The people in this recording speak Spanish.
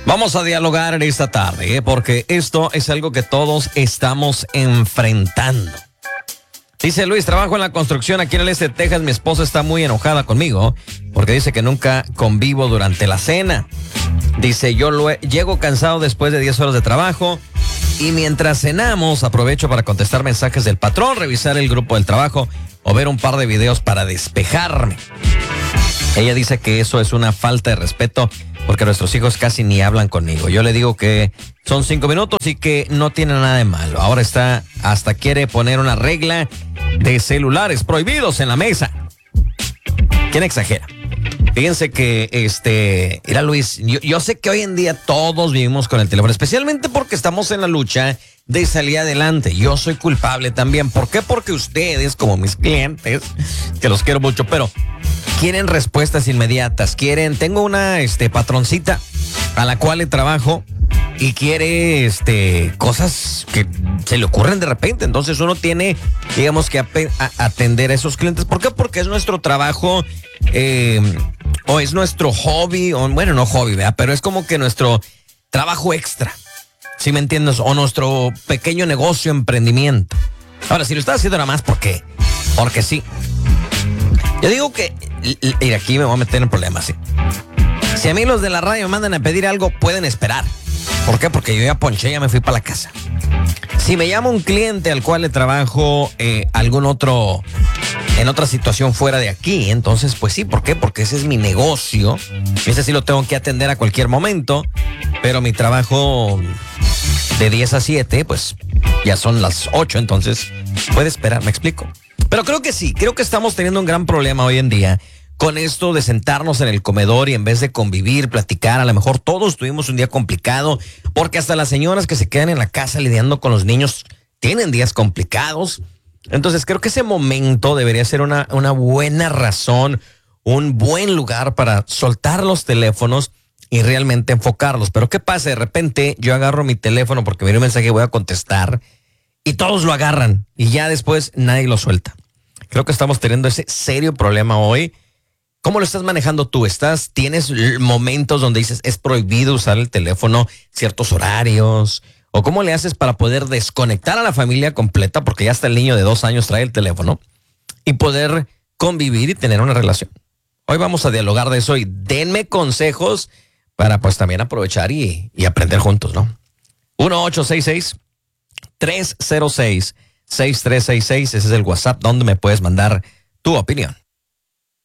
Vamos a dialogar en esta tarde, porque esto es algo que todos estamos enfrentando. Dice Luis, trabajo en la construcción aquí en el este de Texas. Mi esposa está muy enojada conmigo porque dice que nunca convivo durante la cena. Dice, llego cansado después de 10 horas de trabajo y mientras cenamos aprovecho para contestar mensajes del patrón, revisar el grupo del trabajo o ver un par de videos para despejarme. Ella dice que eso es una falta de respeto porque nuestros hijos casi ni hablan conmigo. Yo le digo que son 5 minutos y que no tiene nada de malo. Ahora hasta quiere poner una regla de celulares prohibidos en la mesa. ¿Quién exagera? Fíjense que, mira Luis, yo sé que hoy en día todos vivimos con el teléfono, especialmente porque estamos en la lucha de salir adelante. Yo soy culpable también. ¿Por qué? Porque ustedes, como mis clientes, que los quiero mucho, pero quieren respuestas inmediatas. Tengo una patroncita a la cual le trabajo y quiere cosas que se le ocurren de repente. Entonces uno tiene, digamos, que atender a esos clientes. ¿Por qué? Porque es nuestro trabajo o es nuestro hobby, o bueno, no hobby, ¿verdad? Pero es como que nuestro trabajo extra, ¿sí me entiendes? O nuestro pequeño negocio, emprendimiento. Ahora, si lo estás haciendo nada más, ¿por qué? Porque sí. Yo digo que, y aquí me voy a meter en problemas, ¿sí? Si a mí los de la radio me mandan a pedir algo, pueden esperar. ¿Por qué? Porque yo ya ponché, ya me fui para la casa. Si me llama un cliente al cual le trabajo en otra situación fuera de aquí, entonces pues sí, ¿por qué? Porque ese es mi negocio. Ese sí lo tengo que atender a cualquier momento, pero mi trabajo de 10 a 7, pues ya son las 8, entonces puede esperar, ¿me explico? Pero creo que sí, creo que estamos teniendo un gran problema hoy en día con esto de sentarnos en el comedor y en vez de convivir, platicar, a lo mejor todos tuvimos un día complicado, porque hasta las señoras que se quedan en la casa lidiando con los niños tienen días complicados. Entonces creo que ese momento debería ser una buena razón, un buen lugar para soltar los teléfonos y realmente enfocarlos. Pero ¿qué pasa? De repente yo agarro mi teléfono porque miré un mensaje y voy a contestar y todos lo agarran y ya después nadie lo suelta. Creo que estamos teniendo ese serio problema hoy. ¿Cómo lo estás manejando tú? ¿Tienes momentos donde dices es prohibido usar el teléfono, ciertos horarios? ¿O cómo le haces para poder desconectar a la familia completa, porque ya hasta el niño de 2 años trae el teléfono, y poder convivir y tener una relación? Hoy vamos a dialogar de eso y denme consejos para pues también aprovechar y aprender juntos, ¿no? 1-866-306-6366, ese es el WhatsApp donde me puedes mandar tu opinión.